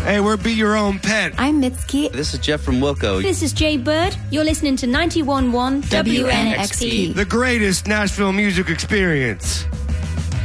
Hey, we're Be Your Own Pet. I'm Mitski. This is Jeff from Wilco. This is Jay Bird. You're listening to 91.1 WNXP. The greatest Nashville music experience.